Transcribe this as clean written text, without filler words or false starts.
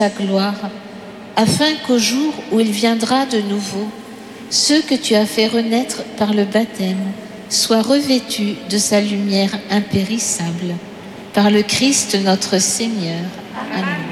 ta gloire, afin qu'au jour où il viendra de nouveau, ceux que tu as fait renaître par le baptême soient revêtus de sa lumière impérissable. Par le Christ notre Seigneur. Amen.